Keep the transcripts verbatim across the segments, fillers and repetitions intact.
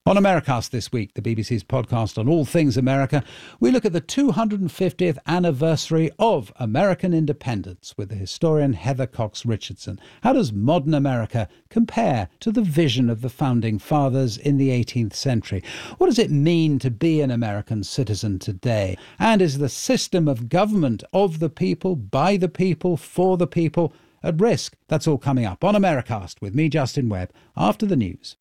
On Americast this week, the B B C's podcast on all things America, we look at the two hundred fiftieth anniversary of American independence with the historian Heather Cox Richardson. How does modern America compare to the vision of the founding fathers in the eighteenth century? What does it mean to be an American citizen today? And is the system of government of the people, by the people, for the people at risk? That's all coming up on Americast with me, Justin Webb, after the news.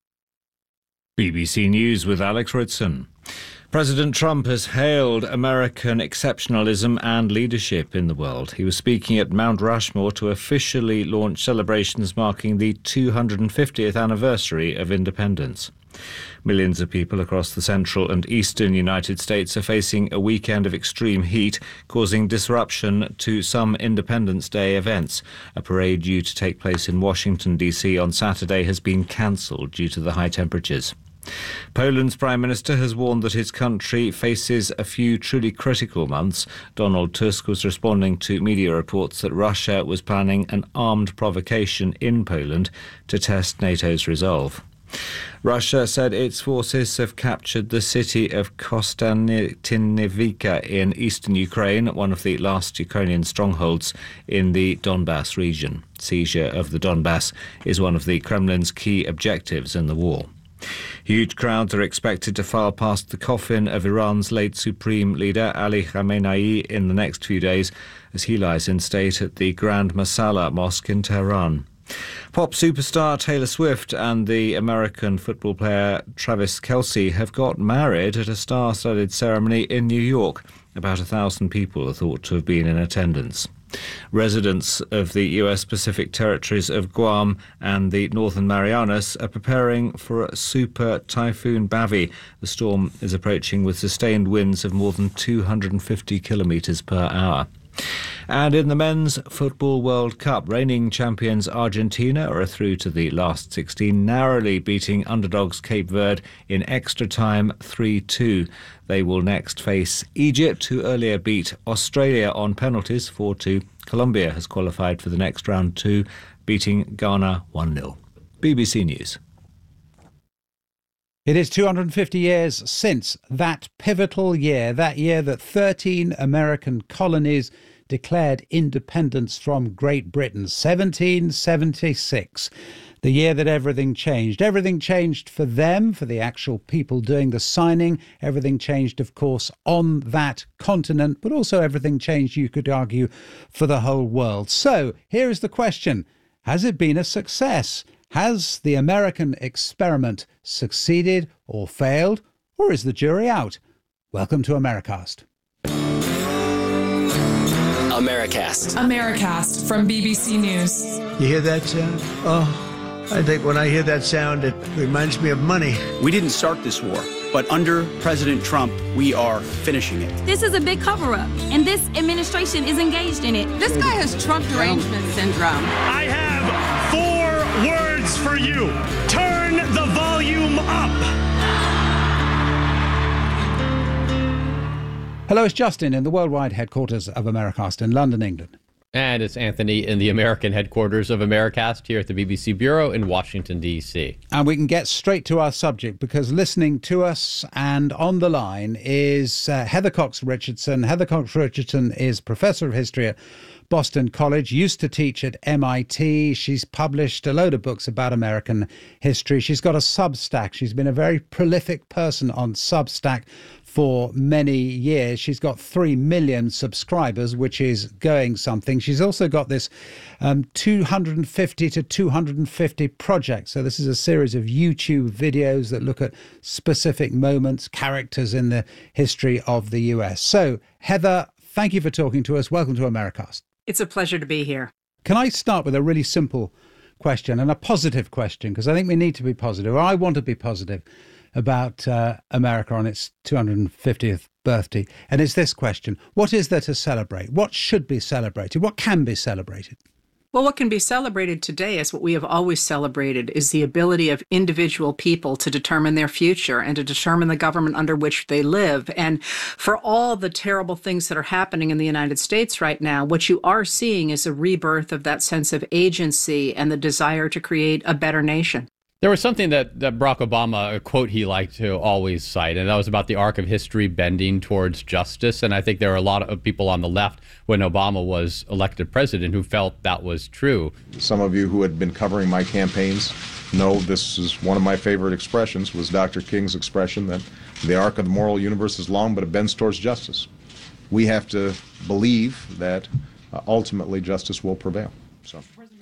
B B C News with Alex Ritson. President Trump has hailed American exceptionalism and leadership in the world. He was speaking at Mount Rushmore to officially launch celebrations marking the two hundred fiftieth anniversary of independence. Millions of people across the central and eastern United States are facing a weekend of extreme heat, causing disruption to some Independence Day events. A parade due to take place in Washington, D C on Saturday has been cancelled due to the high temperatures. Poland's Prime Minister has warned that his country faces a few truly critical months. Donald Tusk was responding to media reports that Russia was planning an armed provocation in Poland to test NATO's resolve. Russia said its forces have captured the city of Kostantinivka in eastern Ukraine, one of the last Ukrainian strongholds in the Donbas region. Seizure of the Donbas is one of the Kremlin's key objectives in the war. Huge crowds are expected to file past the coffin of Iran's late supreme leader Ali Khamenei in the next few days as he lies in state at the Grand Masala Mosque in Tehran. Pop superstar Taylor Swift and the American football player Travis Kelce have got married at a star-studded ceremony in New York. About a thousand people are thought to have been in attendance. Residents of the U S Pacific territories of Guam and the Northern Marianas are preparing for a super typhoon Bavi. The storm is approaching with sustained winds of more than two hundred fifty kilometres per hour. And in the Men's Football World Cup, reigning champions Argentina are through to the last sixteen, narrowly beating underdogs Cape Verde in extra time three two. They will next face Egypt, who earlier beat Australia on penalties four two. Colombia has qualified for the next round two, beating Ghana one nil. B B C News. It is two hundred fifty years since that pivotal year, that year that thirteen American colonies declared independence from Great Britain, seventeen seventy-six. The year that everything changed. Everything changed for them, for the actual people doing the signing. Everything changed, of course, on that continent, but also everything changed, you could argue, for the whole world. So here is the question. Has it been a success? Has the American experiment succeeded or failed, or is the jury out? Welcome to Americast. Americast. Americast from B B C News. You hear that sound? Oh, I think when I hear that sound, it reminds me of money. We didn't start this war, but under President Trump, we are finishing it. This is a big cover-up, and this administration is engaged in it. This guy has Trump derangement syndrome. I have four words for you. Turn the volume up. Hello, it's Justin in the worldwide headquarters of Americast in London, England. And it's Anthony in the American headquarters of Americast here at the B B C Bureau in Washington, D C. And we can get straight to our subject because listening to us and on the line is uh, Heather Cox Richardson. Heather Cox Richardson is Professor of History at Boston College, used to teach at M I T. She's published a load of books about American history. She's got a Substack. She's been a very prolific person on Substack for many years. She's got three million subscribers, which is going something. She's also got this um, two hundred fifty to two hundred fifty project. So this is a series of YouTube videos that look at specific moments, characters in the history of the U S. So, Heather, thank you for talking to us. Welcome to Americast. It's a pleasure to be here. Can I start with a really simple question and a positive question? Because I think we need to be positive. I want to be positive about uh, America on its two hundred fiftieth birthday. And it's this question. What is there to celebrate? What should be celebrated? What can be celebrated? Well, what can be celebrated today is what we have always celebrated, is the ability of individual people to determine their future and to determine the government under which they live. And for all the terrible things that are happening in the United States right now, what you are seeing is a rebirth of that sense of agency and the desire to create a better nation. There was something that, that Barack Obama, a quote he liked to always cite, and that was about the arc of history bending towards justice. And I think there are a lot of people on the left when Obama was elected president who felt that was true. Some of you who had been covering my campaigns know this is one of my favorite expressions, was Doctor King's expression that the arc of the moral universe is long, but it bends towards justice. We have to believe that uh, ultimately justice will prevail. So.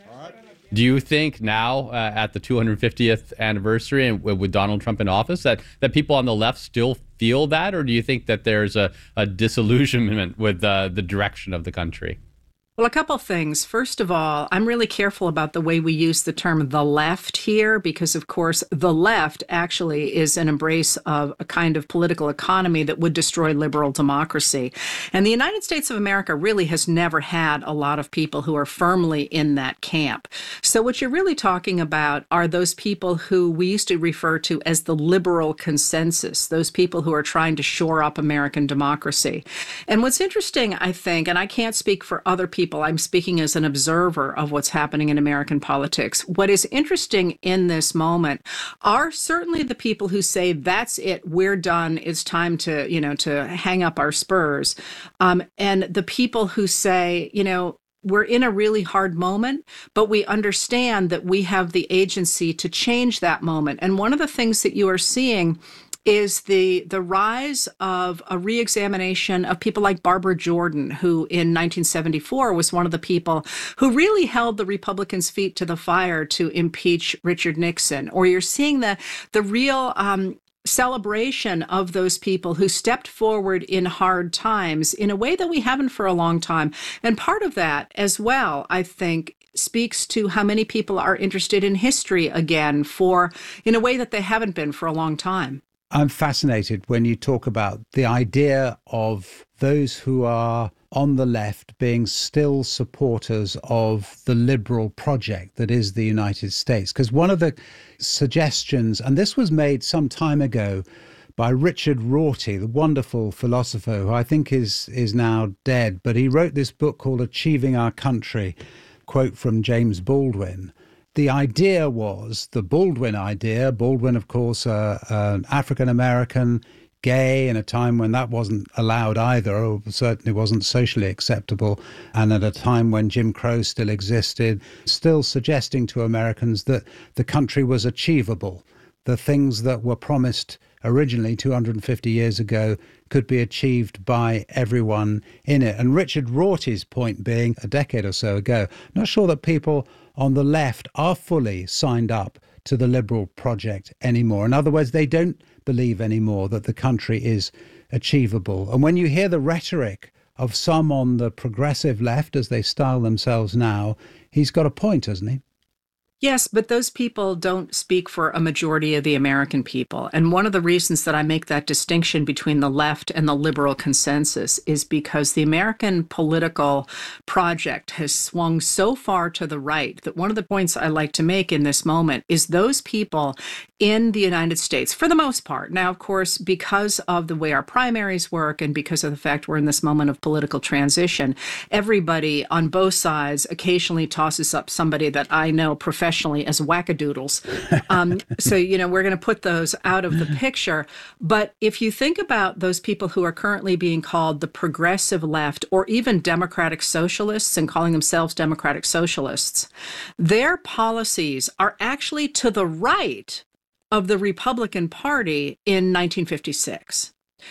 Do you think now, uh, at the two hundred fiftieth anniversary and with Donald Trump in office, that, that people on the left still feel that? Or do you think that there's a, a disillusionment with uh, the direction of the country? Well, a couple things. First of all, I'm really careful about the way we use the term the left here, because, of course, the left actually is an embrace of a kind of political economy that would destroy liberal democracy. And the United States of America really has never had a lot of people who are firmly in that camp. So what you're really talking about are those people who we used to refer to as the liberal consensus, those people who are trying to shore up American democracy. And what's interesting, I think, and I can't speak for other people, I'm speaking as an observer of what's happening in American politics. What is interesting in this moment are certainly the people who say, that's it, we're done, it's time to, you know, to hang up our spurs. Um, and the people who say, you know, we're in a really hard moment, but we understand that we have the agency to change that moment. And one of the things that you are seeing is the the rise of a reexamination of people like Barbara Jordan, who in nineteen seventy-four was one of the people who really held the Republicans' feet to the fire to impeach Richard Nixon. Or you're seeing the the real um, celebration of those people who stepped forward in hard times in a way that we haven't for a long time. And part of that as well, I think, speaks to how many people are interested in history again for in a way that they haven't been for a long time. I'm fascinated when you talk about the idea of those who are on the left being still supporters of the liberal project that is the United States. Because one of the suggestions, and this was made some time ago by Richard Rorty, the wonderful philosopher who I think is is now dead, but he wrote this book called Achieving Our Country, quote from James Baldwin. The idea was, the Baldwin idea, Baldwin, of course, uh, an African-American, gay in a time when that wasn't allowed either, or certainly wasn't socially acceptable, and at a time when Jim Crow still existed, still suggesting to Americans that the country was achievable. The things that were promised originally two hundred fifty years ago could be achieved by everyone in it. And Richard Rorty's point being, a decade or so ago, not sure that people on the left are fully signed up to the liberal project anymore. In other words, they don't believe anymore that the country is achievable. And when you hear the rhetoric of some on the progressive left, as they style themselves now, he's got a point, hasn't he? Yes, but those people don't speak for a majority of the American people. And one of the reasons that I make that distinction between the left and the liberal consensus is because the American political project has swung so far to the right that one of the points I like to make in this moment is those people in the United States, for the most part. Now, of course, because of the way our primaries work and because of the fact we're in this moment of political transition, everybody on both sides occasionally tosses up somebody that I know professionally as wackadoodles. Um, so, you know, we're going to put those out of the picture. But if you think about those people who are currently being called the progressive left or even democratic socialists and calling themselves democratic socialists, their policies are actually to the right of the Republican Party in nineteen fifty-six.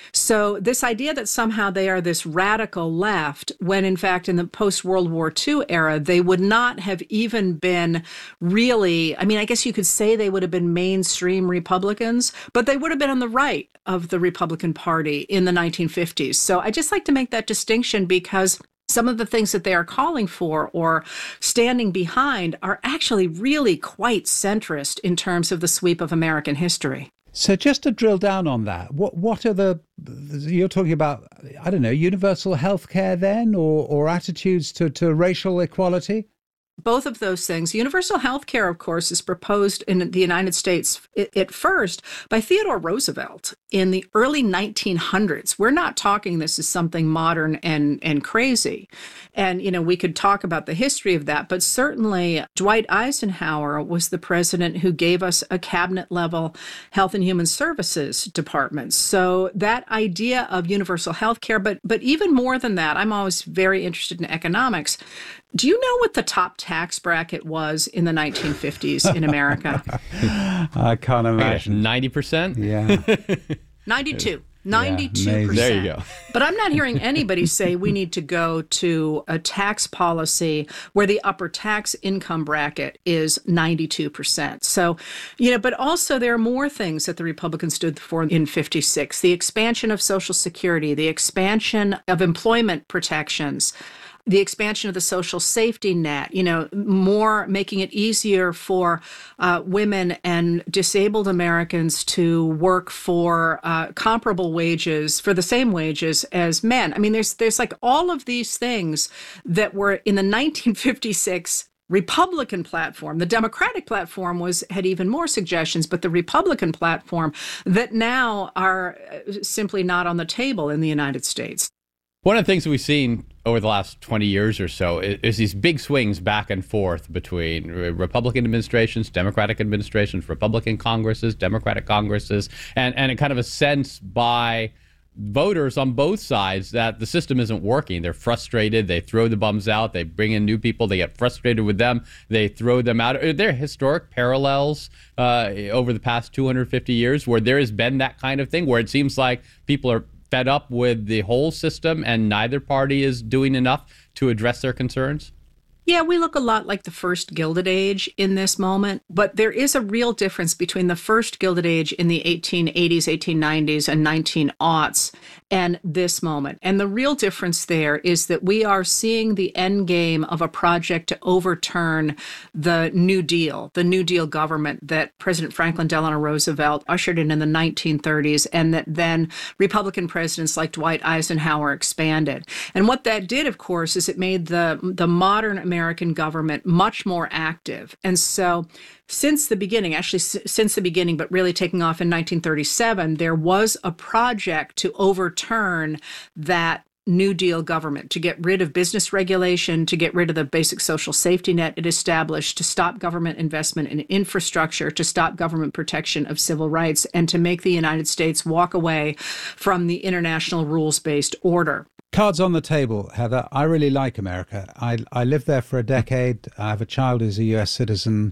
So this idea that somehow they are this radical left, when in fact in the post-World War Two era, they would not have even been really, I mean, I guess you could say they would have been mainstream Republicans, but they would have been on the right of the Republican Party in the nineteen fifties. So I just like to make that distinction because some of the things that they are calling for or standing behind are actually really quite centrist in terms of the sweep of American history. So just to drill down on that, what what are the, you're talking about, I don't know, universal health care then, or, or attitudes to, to racial equality? Both of those things. Universal health care, of course, is proposed in the United States at first by Theodore Roosevelt in the early nineteen hundreds. We're not talking this is something modern and, and crazy. And, you know, we could talk about the history of that, but certainly Dwight Eisenhower was the president who gave us a cabinet level Health and Human Services department. So that idea of universal health care, but, but even more than that, I'm always very interested in economics. Do you know what the top tax bracket was in the nineteen fifties in America? I can't imagine. ninety percent? Yeah. ninety-two. ninety-two Yeah, percent. there you go. But I'm not hearing anybody say we need to go to a tax policy where the upper tax income bracket is ninety-two percent. So, you know, but also there are more things that the Republicans stood for in fifty-six. The expansion of Social Security, the expansion of employment protections, the expansion of the social safety net, you know, more making it easier for uh, women and disabled Americans to work for uh, comparable wages, for the same wages as men. I mean, there's there's like all of these things that were in the nineteen fifty-six Republican platform. The Democratic platform was had even more suggestions, but the Republican platform that now are simply not on the table in the United States. One of the things we've seen over the last twenty years or so is, is these big swings back and forth between Republican administrations, Democratic administrations, Republican Congresses, Democratic Congresses, and, and a kind of a sense by voters on both sides that the system isn't working. They're frustrated. They throw the bums out. They bring in new people. They get frustrated with them. They throw them out. There are historic parallels uh, over the past two hundred fifty years where there has been that kind of thing where it seems like people are fed up with the whole system and neither party is doing enough to address their concerns? Yeah, we look a lot like the first Gilded Age in this moment, but there is a real difference between the first Gilded Age in the eighteen eighties, eighteen nineties, and nineteen aughts and this moment. And the real difference there is that we are seeing the end game of a project to overturn the New Deal, the New Deal government that President Franklin Delano Roosevelt ushered in in the nineteen thirties, and that then Republican presidents like Dwight Eisenhower expanded. And what that did, of course, is it made the, the modern American government much more active. And so since the beginning, actually s- since the beginning, but really taking off in nineteen thirty-seven, there was a project to overturn that New Deal government, to get rid of business regulation, to get rid of the basic social safety net it established, to stop government investment in infrastructure, to stop government protection of civil rights, and to make the United States walk away from the international rules-based order. Cards on the table, Heather. I really like America. I, I lived there for a decade. I have a child who's a U S citizen.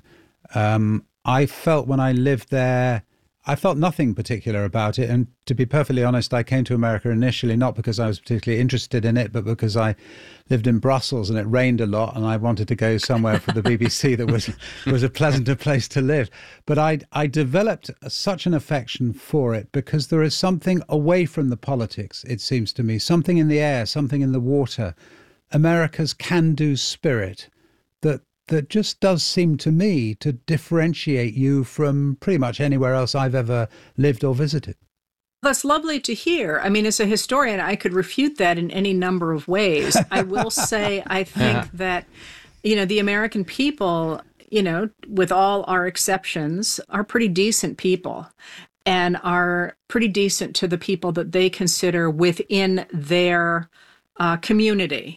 Um, I felt when I lived there, I felt nothing particular about it. And to be perfectly honest, I came to America initially not because I was particularly interested in it, but because I lived in Brussels and it rained a lot and I wanted to go somewhere for the B B C that was was a pleasanter place to live. But I, I developed such an affection for it because there is something away from the politics, it seems to me, something in the air, something in the water, America's can-do spirit that that just does seem to me to differentiate you from pretty much anywhere else I've ever lived or visited. That's lovely to hear. I mean, as a historian, I could refute that in any number of ways. I will say, I think that, you know, the American people, you know, with all our exceptions, are pretty decent people and are pretty decent to the people that they consider within their uh, community.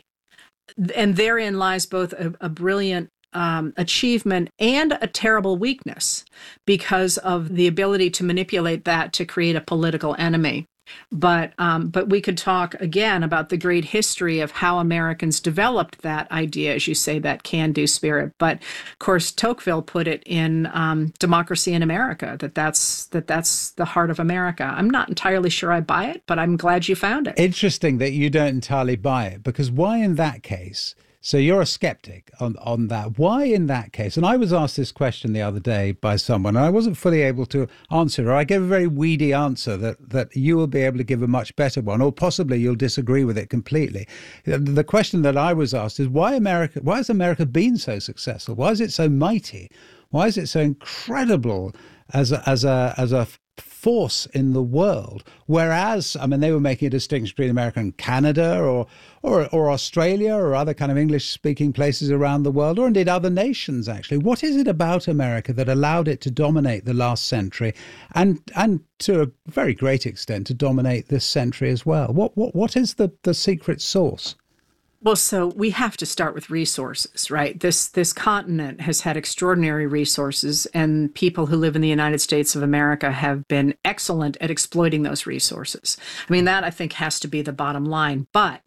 And therein lies both a, a brilliant Um, achievement and a terrible weakness because of the ability to manipulate that to create a political enemy. But um, but we could talk again about the great history of how Americans developed that idea, as you say, that can-do spirit. But of course, Tocqueville put it in um, Democracy in America, that that's that that's the heart of America. I'm not entirely sure I buy it, but I'm glad you found it. Interesting that you don't entirely buy it, because why in that case? So you're a skeptic on, on that. Why in that case? And I was asked this question the other day by someone, and I wasn't fully able to answer it, or I gave a very weedy answer that, that you will be able to give a much better one, or possibly you'll disagree with it completely. The question that I was asked is why America, why has America been so successful? Why is it so mighty? Why is it so incredible as a, as a, as a force in the world. Whereas, I mean, they were making a distinction between America and Canada or, or, or Australia or other kind of English-speaking places around the world, or indeed other nations, actually. What is it about America that allowed it to dominate the last century and, and to a very great extent, to dominate this century as well? What, what, what is the, the secret sauce? Well, so we have to start with resources, right? This this continent has had extraordinary resources, and people who live in the United States of America have been excellent at exploiting those resources. I mean, that I think has to be the bottom line. But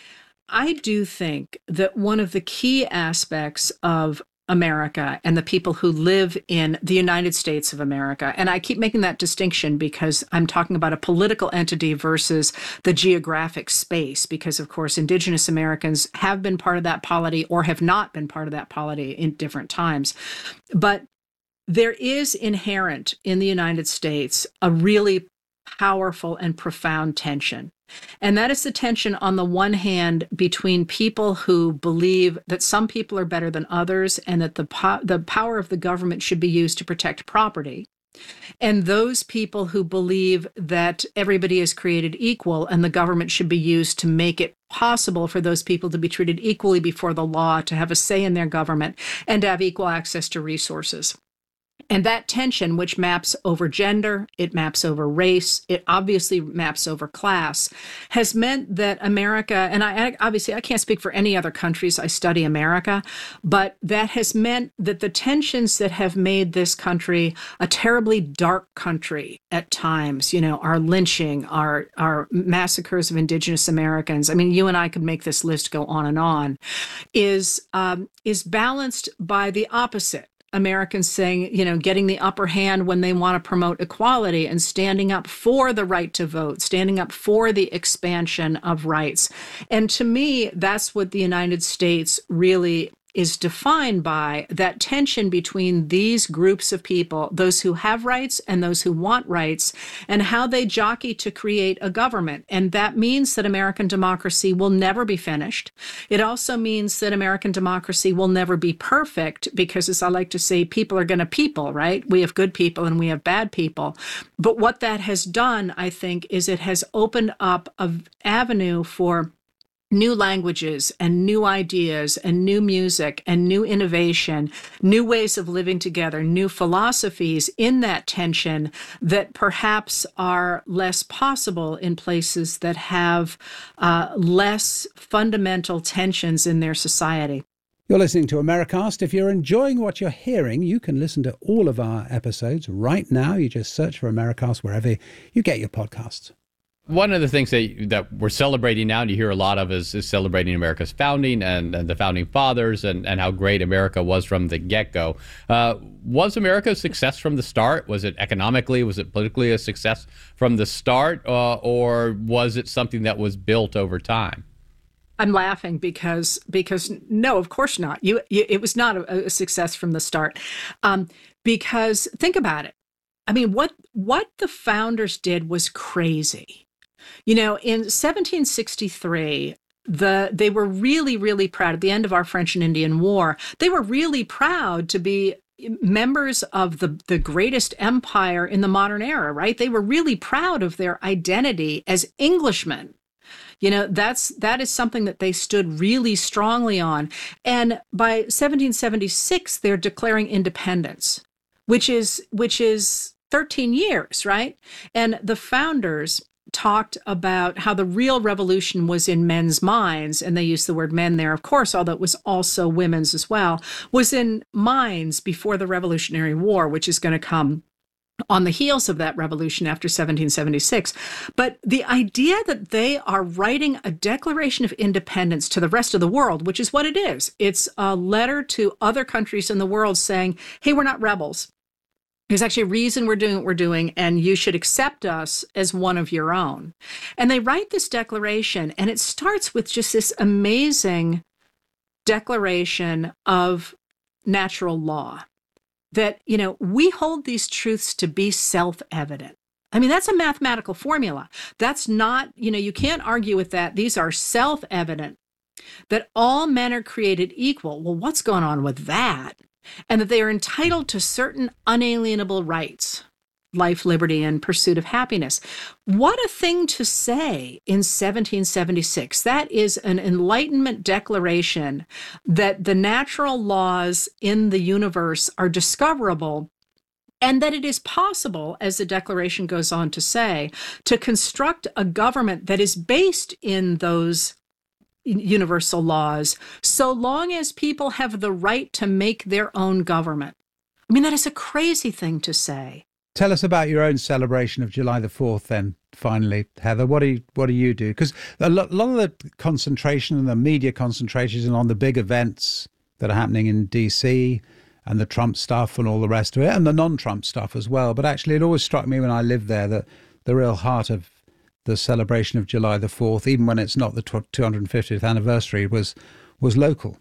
I do think that one of the key aspects of America and the people who live in the United States of America. And I keep making that distinction because I'm talking about a political entity versus the geographic space, because, of course, Indigenous Americans have been part of that polity or have not been part of that polity in different times. But there is inherent in the United States a really powerful and profound tension. And that is the tension, on the one hand, between people who believe that some people are better than others and that the po- the power of the government should be used to protect property, and those people who believe that everybody is created equal and the government should be used to make it possible for those people to be treated equally before the law, to have a say in their government, and to have equal access to resources. And that tension, which maps over gender, it maps over race, it obviously maps over class, has meant that America, and I obviously I can't speak for any other countries, I study America, but that has meant that the tensions that have made this country a terribly dark country at times, you know, our lynching, our, our massacres of Indigenous Americans, I mean, you and I could make this list go on and on, is um, is balanced by the opposite. Americans saying, you know, getting the upper hand when they want to promote equality and standing up for the right to vote, standing up for the expansion of rights. And to me, that's what the United States really is defined by, that tension between these groups of people, those who have rights and those who want rights, and how they jockey to create a government. And that means that American democracy will never be finished. It also means that American democracy will never be perfect because, as I like to say, people are going to people, right? We have good people and we have bad people. But what that has done, I think, is it has opened up an avenue for new languages and new ideas and new music and new innovation, new ways of living together, new philosophies in that tension that perhaps are less possible in places that have uh, less fundamental tensions in their society. You're listening to Americast. If you're enjoying what you're hearing, you can listen to all of our episodes right now. You just search for Americast wherever you get your podcasts. One of the things that that we're celebrating now, and you hear a lot of, is, is celebrating America's founding and, and the founding fathers and, and how great America was from the get-go. Uh, was America a success from the start? Was it economically, was it politically a success from the start, uh, or was it something that was built over time? I'm laughing because because no, of course not. You, you it was not a, a success from the start, um, because think about it. I mean, what what the founders did was crazy. You know, in seventeen sixty-three, the they were really, really proud at the end of our French and Indian War. They were really proud to be members of the, the greatest empire in the modern era, right? They were really proud of their identity as Englishmen. You know, that's that is something that they stood really strongly on. And by seventeen seventy-six, they're declaring independence, which is which is thirteen years, right? And the founders talked about how the real revolution was in men's minds, and they used the word men there, of course, although it was also women's as well, was in minds before the Revolutionary War, which is going to come on the heels of that revolution after seventeen seventy-six. But the idea that they are writing a Declaration of Independence to the rest of the world, which is what it is, it's a letter to other countries in the world saying, hey, we're not rebels. There's actually a reason we're doing what we're doing, and you should accept us as one of your own. And they write this declaration, and it starts with just this amazing declaration of natural law. That, you know, we hold these truths to be self-evident. I mean, that's a mathematical formula. That's not, you know, you can't argue with that. These are self-evident, that all men are created equal. Well, what's going on with that? And that they are entitled to certain unalienable rights. life, liberty, and pursuit of happiness. What a thing to say in seventeen seventy-six. That is an Enlightenment declaration that the natural laws in the universe are discoverable, and that it is possible, as the Declaration goes on to say, to construct a government that is based in those universal laws, so long as people have the right to make their own government. I mean, that is a crazy thing to say. Tell us about your own celebration of July the fourth then, finally, Heather. What do you, what do you do? Because a lot, a lot of the concentration and the media concentration is on the big events that are happening in D C and the Trump stuff and all the rest of it, and the non-Trump stuff as well. But actually, it always struck me when I lived there that the real heart of the celebration of July the fourth, even when it's not the two hundred fiftieth anniversary, was was local.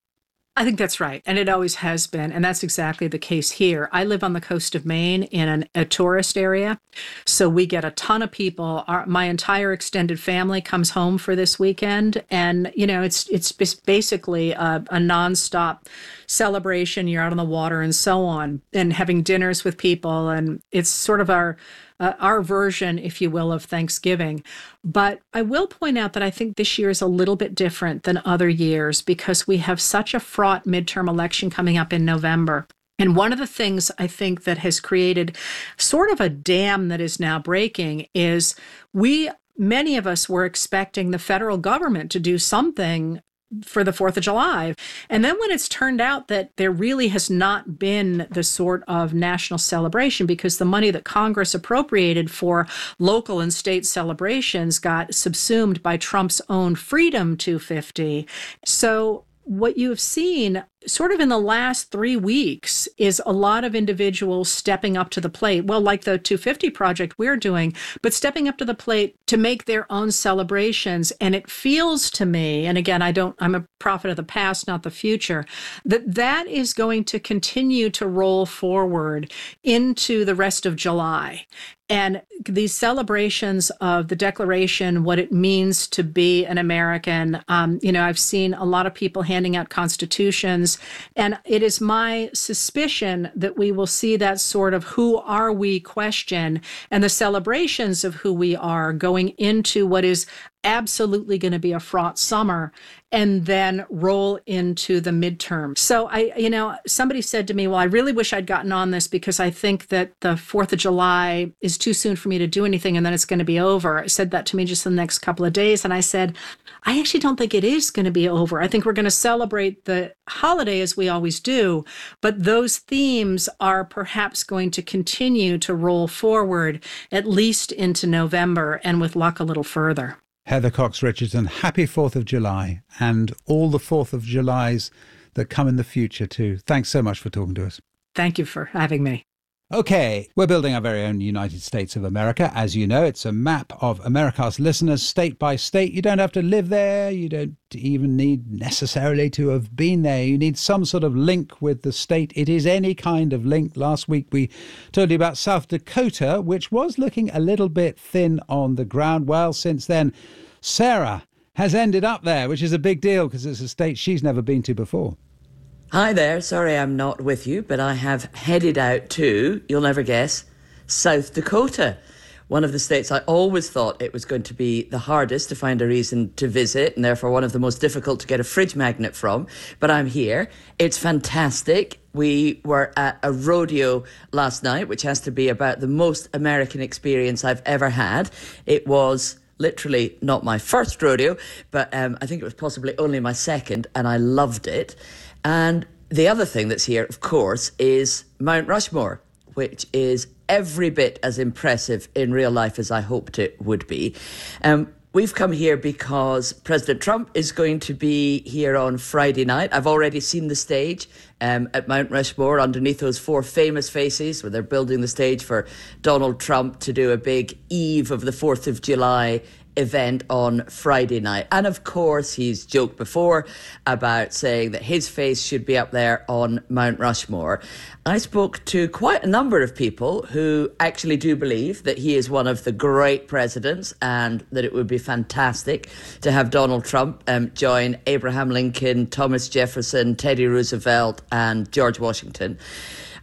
I think that's right. And it always has been. And that's exactly the case here. I live on the coast of Maine in an, a tourist area. So we get a ton of people. Our, my entire extended family comes home for this weekend. And, you know, it's it's basically a, a nonstop celebration. You're out on the water and so on, and having dinners with people. And it's sort of our Uh, our version, if you will, of Thanksgiving. But I will point out that I think this year is a little bit different than other years because we have such a fraught midterm election coming up in November. And one of the things I think that has created sort of a dam that is now breaking is we, many of us were expecting the federal government to do something for the fourth of July. And then when it's turned out that there really has not been the sort of national celebration because the money that Congress appropriated for local and state celebrations got subsumed by Trump's own Freedom two fifty. So what you have seen sort of in the last three weeks is a lot of individuals stepping up to the plate. Well, like the two fifty project we're doing, but stepping up to the plate to make their own celebrations. And it feels to me, and again, I don't, I'm a prophet of the past, not the future, that that is going to continue to roll forward into the rest of July. And these celebrations of the Declaration, what it means to be an American, um, you know, I've seen a lot of people handing out constitutions, and it is my suspicion that we will see that sort of who are we question and the celebrations of who we are going into what is absolutely going to be a fraught summer and then roll into the midterm. So I, you know, somebody said to me, well, I really wish I'd gotten on this because I think that the fourth of July is too soon for me to do anything and then it's going to be over. I said that to me just in the next couple of days. And I said, I actually don't think it is going to be over. I think we're going to celebrate the holiday as we always do, but those themes are perhaps going to continue to roll forward at least into November and with luck a little further. Heather Cox Richardson, happy fourth of July and all the fourth of Julys that come in the future too. Thanks so much for talking to us. Thank you for having me. Okay, we're building our very own United States of America. As you know, it's a map of America's listeners state by state. You don't have to live there. You don't even need necessarily to have been there. You need some sort of link with the state. It is any kind of link. Last week we told you about South Dakota, which was looking a little bit thin on the ground. Well, since then, Sarah has ended up there, which is a big deal because it's a state she's never been to before. Hi there. Sorry I'm not with you, but I have headed out to, you'll never guess, South Dakota. One of the states I always thought it was going to be the hardest to find a reason to visit and therefore one of the most difficult to get a fridge magnet from. But I'm here. It's fantastic. We were at a rodeo last night, which has to be about the most American experience I've ever had. It was literally not my first rodeo, but um, I think it was possibly only my second, and I loved it. And the other thing that's here, of course, is Mount Rushmore, which is every bit as impressive in real life as I hoped it would be. Um, we've come here because President Trump is going to be here on Friday night. I've already seen the stage um, at Mount Rushmore underneath those four famous faces where they're building the stage for Donald Trump to do a big eve of the fourth of July event on Friday night. And of course, he's joked before about saying that his face should be up there on Mount Rushmore. I spoke to quite a number of people who actually do believe that he is one of the great presidents and that it would be fantastic to have Donald Trump um, join Abraham Lincoln, Thomas Jefferson, Teddy Roosevelt and George Washington.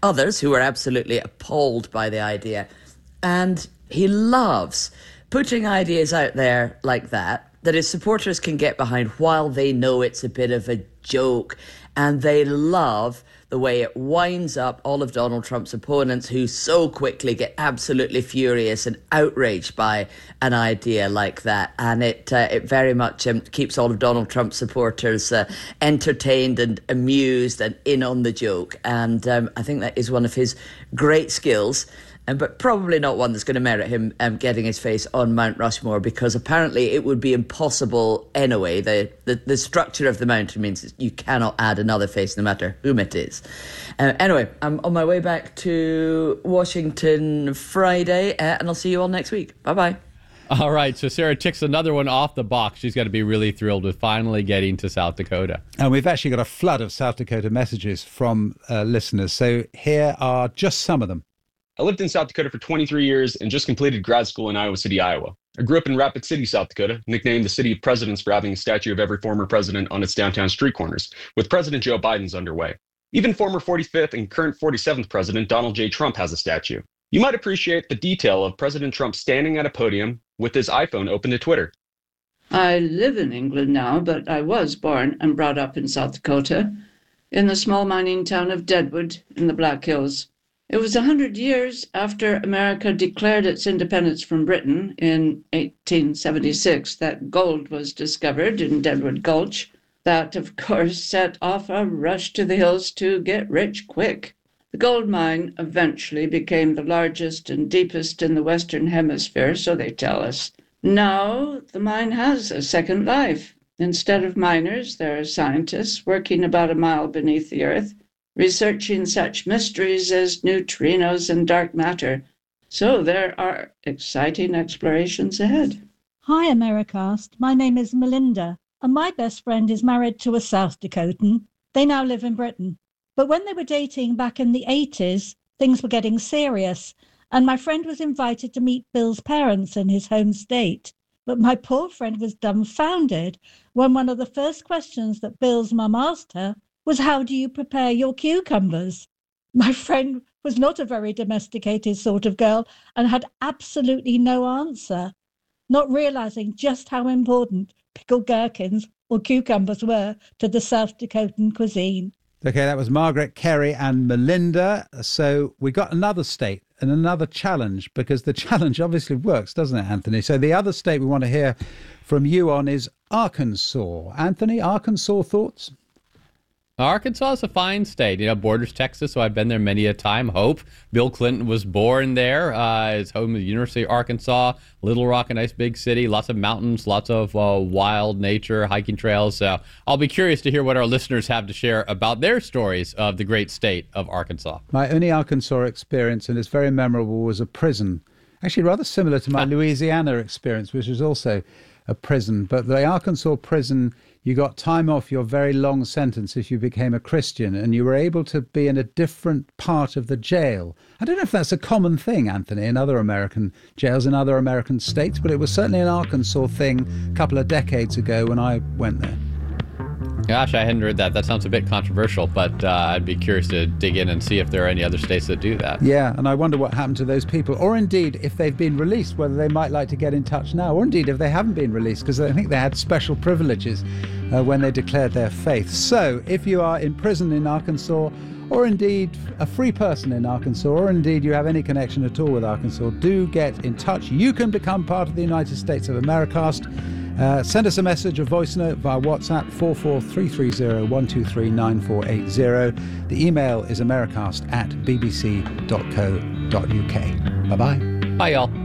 others who are absolutely appalled by the idea. And he loves putting ideas out there like that, that his supporters can get behind while they know it's a bit of a joke. And they love the way it winds up all of Donald Trump's opponents, who so quickly get absolutely furious and outraged by an idea like that. And it uh, it very much um, keeps all of Donald Trump's supporters uh, entertained and amused and in on the joke. And um, I think that is one of his great skills. Um, but probably not one that's going to merit him um, getting his face on Mount Rushmore, because apparently it would be impossible anyway. The, the, the structure of the mountain means you cannot add another face no matter whom it is. Uh, anyway, I'm on my way back to Washington Friday, uh, and I'll see you all next week. Bye-bye. All right, so Sarah ticks another one off the box. She's got to be really thrilled with finally getting to South Dakota. And we've actually got a flood of South Dakota messages from uh, listeners. So here are just some of them. I lived in South Dakota for twenty-three years and just completed grad school in Iowa City, Iowa. I grew up in Rapid City, South Dakota, nicknamed the City of Presidents for having a statue of every former president on its downtown street corners, with President Joe Biden's underway. Even former forty-fifth and current forty-seventh President Donald J. Trump has a statue. You might appreciate the detail of President Trump standing at a podium with his iPhone open to Twitter. I live in England now, but I was born and brought up in South Dakota, in the small mining town of Deadwood in the Black Hills. It was a hundred years after America declared its independence from Britain in eighteen seventy-six that gold was discovered in Deadwood Gulch. That, of course, set off a rush to the hills to get rich quick. The gold mine eventually became the largest and deepest in the Western Hemisphere, so they tell us. Now the mine has a second life. Instead of miners, there are scientists working about a mile beneath the earth, researching such mysteries as neutrinos and dark matter. So there are exciting explorations ahead. Hi, Americast. My name is Melinda, and my best friend is married to a South Dakotan. They now live in Britain. But when they were dating back in the eighties, things were getting serious, and my friend was invited to meet Bill's parents in his home state. But my poor friend was dumbfounded when one of the first questions that Bill's mum asked her was, how do you prepare your cucumbers? My friend was not a very domesticated sort of girl and had absolutely no answer, not realizing just how important pickled gherkins or cucumbers were to the South Dakotan cuisine. Okay, that was Margaret, Kerry and Melinda. So we got another state and another challenge, because the challenge obviously works, doesn't it, Anthony? So the other state we want to hear from you on is Arkansas. Anthony, Arkansas thoughts? Arkansas is a fine state, you know, borders Texas, so I've been there many a time. Hope. Bill Clinton was born there. Uh, it's home of the University of Arkansas. Little Rock, a nice big city. Lots of mountains, lots of uh, wild nature, hiking trails. So I'll be curious to hear what our listeners have to share about their stories of the great state of Arkansas. My only Arkansas experience, and it's very memorable, was a prison. Actually, rather similar to my Louisiana experience, which was also a prison. But the Arkansas prison, you got time off your very long sentence if you became a Christian, and you were able to be in a different part of the jail. I don't know if that's a common thing, Anthony, in other American jails, in other American states, but it was certainly an Arkansas thing a couple of decades ago when I went there. Gosh, I hadn't heard that. That sounds a bit controversial, but uh, I'd be curious to dig in and see if there are any other states that do that. Yeah, and I wonder what happened to those people, or indeed if they've been released, whether they might like to get in touch now, or indeed if they haven't been released, because I think they had special privileges uh, when they declared their faith. So if you are in prison in Arkansas, or indeed a free person in Arkansas, or indeed you have any connection at all with Arkansas, do get in touch. You can become part of the United States of Americast. Uh, send us a message, a voice note via WhatsApp, four four three three zero, one two three, nine four eight zero. The email is americast at b b c dot co dot u k. Bye-bye. Bye, y'all.